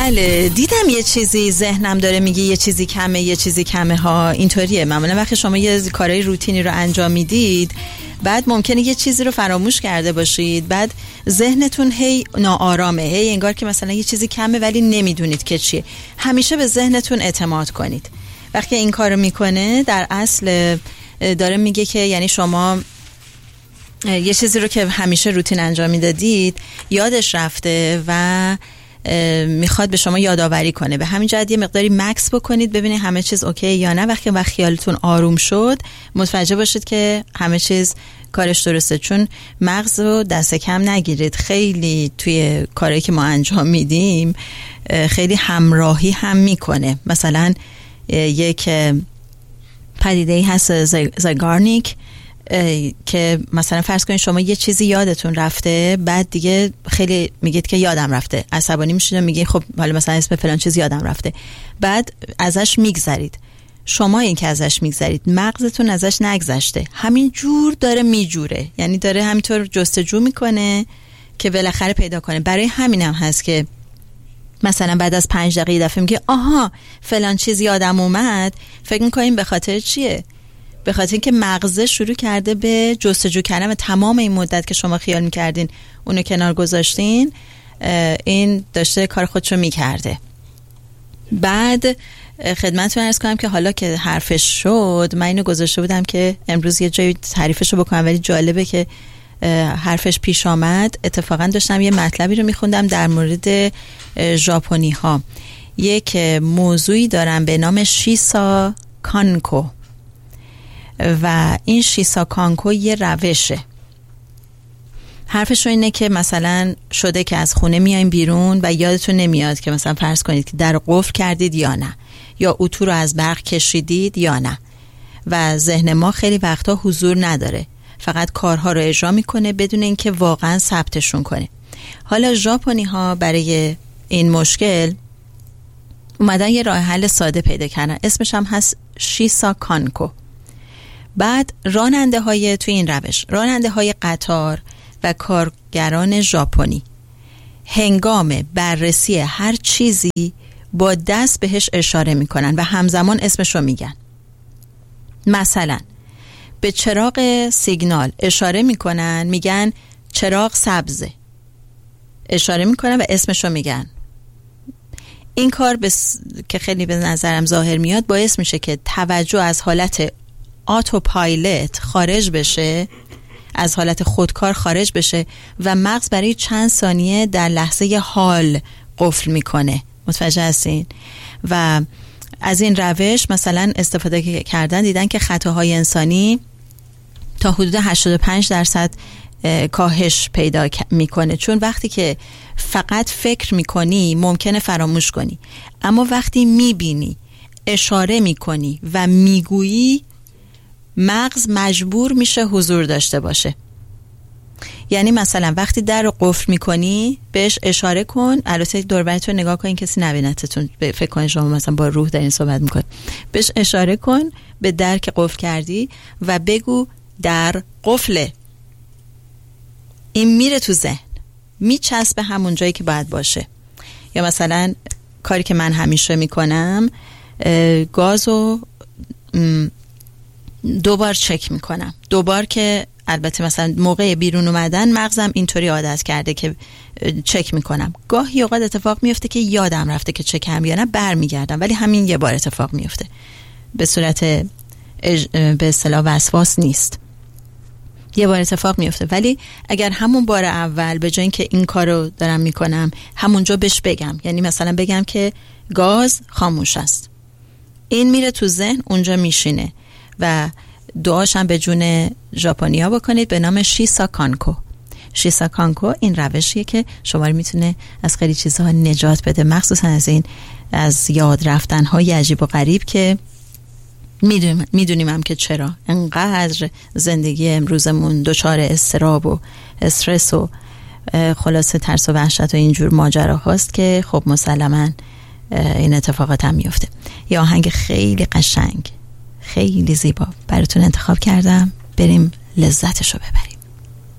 بله دیدم یه چیزی ذهنم داره میگه یه چیزی کمه ها. اینطوریه معمولا وقتی شما یه کارهای روتینی رو انجام میدید بعد ممکنه یه چیزی رو فراموش کرده باشید، بعد ذهنتون هی ناآرامه، هی انگار که مثلا یه چیزی کمه ولی نمیدونید که چیه. همیشه به ذهنتون اعتماد کنید. وقتی این کارو میکنه در اصل داره میگه که یعنی شما یه چیزی رو که همیشه روتین انجام میدادید یادش رفته و میخواد به شما یادآوری کنه. به همین جهت یه مقداری مکس بکنید ببینید همه چیز اوکی یا نه. وقتی خیالتون آروم شد متوجه باشید که همه چیز کارش درسته، چون مغز رو دست کم نگیرید. خیلی توی کاری که ما انجام میدیم خیلی همراهی هم میکنه. مثلا یک پدیده‌ای هست زایگارنیک که مثلا فرض کنید شما یه چیزی یادتون رفته، بعد دیگه خیلی میگید که یادم رفته، عصبانی میشید و میگید خب حالا مثلا اسم فلان چیز یادم رفته، بعد ازش میگذرید. شما این که ازش میگذرید مغزتون ازش نگذشته، همین جور داره میجوره، یعنی داره همینطور جستجو میکنه که بالاخره پیدا کنه. برای همینم هست که مثلا بعد از 5 دقیقه دفعه میگه آها فلان چیز یادم اومد، فکر میکنیم به خاطر چیه؟ به خاطر اینکه مغزه شروع کرده به جستجو کردن و تمام این مدت که شما خیال میکردین اونو کنار گذاشتین این داشته کار خودشو میکرده. بعد خدمتتون عرض کنم که حالا که حرفش شد، من اینو گذاشته بودم که امروز یه جایی تعریفشو بکنم، ولی جالبه که حرفش پیش آمد. اتفاقا داشتم یه مطلبی رو میخوندم در مورد ژاپنی ها. یک موضوعی دارم به نام شیسا کانکو و این شیسا کانکو یه روشه. حرفش اینه که مثلا شده که از خونه میایم بیرون و یادتون نمیاد که مثلا فرض کنید که در قفل کردید یا نه، یا اتو رو از برق کشیدید یا نه، و ذهن ما خیلی وقتا حضور نداره، فقط کارها رو اجرا میکنه بدون اینکه واقعا ثبتشون کنه. حالا ژاپنی ها برای این مشکل اومدن یه راه حل ساده پیدا کردن، اسمش هم هست شیسا کانکو. بعد راننده های توی این روش، راننده های قطار و کارگران ژاپنی هنگام بررسی هر چیزی با دست بهش اشاره میکنن و همزمان اسمش رو میگن. مثلا به چراغ سیگنال اشاره میکنن، میگن چراغ سبزه، اشاره میکنن و اسمش رو میگن. این کار که خیلی به نظرم ظاهر میاد باعث میشه که توجه از حالت آتوپایلوت خارج بشه، از حالت خودکار خارج بشه و مغز برای چند ثانیه در لحظه حال قفل میکنه. متوجه هستین؟ و از این روش مثلا استفاده کردن دیدن که خطاهای انسانی تا حدود 85% کاهش پیدا میکنه، چون وقتی که فقط فکر میکنی ممکنه فراموش کنی، اما وقتی میبینی، اشاره میکنی و میگویی مغز مجبور میشه حضور داشته باشه. یعنی مثلا وقتی در رو قفل میکنی بهش اشاره کن، البته دور و برتون نگاه کنین کسی نبینتتون، فکر کنین شما مثلا با روح دارین صحبت میکنید، بهش اشاره کن به در که قفل کردی و بگو در قفله. این میره تو ذهن، میچسبه همون جایی که باید باشه. یا مثلا کاری که من همیشه میکنم، گازو 2 بار چک میکنم، 2 بار که البته مثلا موقع بیرون اومدن مغزم اینطوری عادت کرده که چک میکنم. گاهی اوقات اتفاق میفته که یادم رفته که چکم یا نه، برمیگردم، ولی همین یه بار اتفاق میفته، به صورت به اصطلاح وسواس نیست، یه بار اتفاق میفته. ولی اگر همون بار اول به جای اینکه این کارو دارم میکنم همونجا بهش بگم، یعنی مثلا بگم که گاز خاموش است، این میره تو ذهن، اونجا میشینه. و دعاش هم به جون ژاپنیا بکنید به نام شیسا کانکو. شیسا کانکو این روشیه که شما رو میتونه از خیلی چیزها نجات بده، مخصوصا از یاد رفتن های عجیب و غریب که میدونیم هم که چرا انقدر زندگی امروزمون دچار اضطراب و استرس و خلاصه ترس و وحشت و اینجور ماجرا هاست که خب مسلما این اتفاقات هم میفته. یه آهنگ خیلی قشنگ، خیلی زیبا براتون انتخاب کردم، بریم لذتشو ببریم.